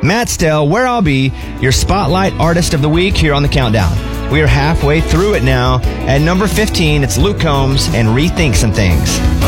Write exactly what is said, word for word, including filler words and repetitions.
Matt Stell, where I'll be, your Spotlight Artist of the Week here on the Countdown. We are halfway through it now. At number fifteen, it's Luke Combs and Rethink Some Things.